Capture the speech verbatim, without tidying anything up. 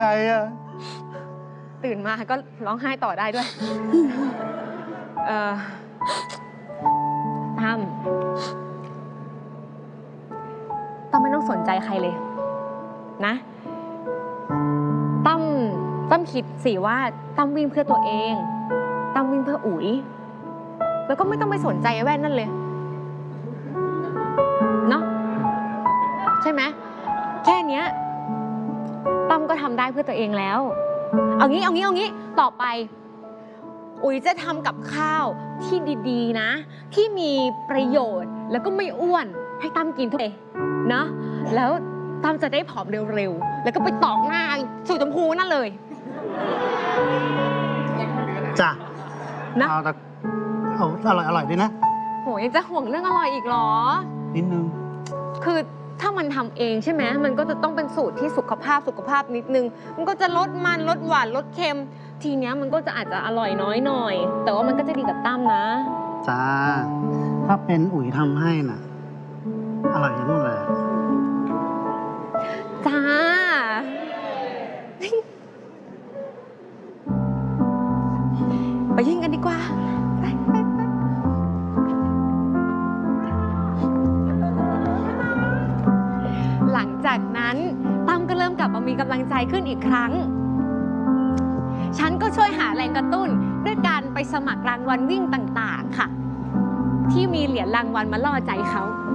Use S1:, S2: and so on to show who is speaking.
S1: ไงอะ
S2: ตื่นมาก็ร้องไห้ต่อได้ด้วย เอ่อตั้มตั้มไม่ต้องสนใจใครเลยนะตั้มตั้มคิดสิว่าตั้มวิ่งเพื่อตัวเองตั้มวิ่งเพื่ออุ๋ยแล้วก็ไม่ต้องไปสนใจไอ้แว่นนั่นเลยเนาะใช่ไหมแค่เนี้ยตั้มก็ทำได้เพื่อตัวเองแล้วเอางี้เอางี้เอางี้ต่อไปอุ๋ยจะทำกับข้าวที่ดีๆนะที่มีประโยชน์แล้วก็ไม่อ้วนให้ตั้มกินทุกเองนะแล้วตั้มจะได้ผอมเร็วๆแล้วก็ไปตอกหน้าสู่ชมพูนั่นเลย
S1: จ้ะ
S2: นะ
S1: เอาแต่เอาอร่อยอร่อยด้วยนะ
S2: โหยังจะห่วงเรื่องอร่อยอีกเหรอ
S1: นิดนึง
S2: คือถ้ามันทำเองใช่ไหมมันก็จะต้องเป็นสูตรที่สุขภาพสุขภาพนิดนึงมันก็จะลดมันลดหวานลดเค็มทีเนี้ยมันก็จะอาจจะอร่อยน้อยหน่อยแต่ว่ามันก็จะดีกับตั้มนะ
S1: จ้าถ้าเป็นอุ๋ยทำให้น่ะอร่อยอย่างนู้นเลย
S2: จ้าไปยิงกันดีกว่าไปไปไปหลังจากนั้นตั้มก็เริ่มกลับมามีกำลังใจขึ้นอีกครั้งฉันก็ช่วยหาแรงกระตุ้นด้วยการไปสมัครรางวัลวิ่งต่างๆค่ะที่มีเหรียญรางวัลมาล่อใจเขา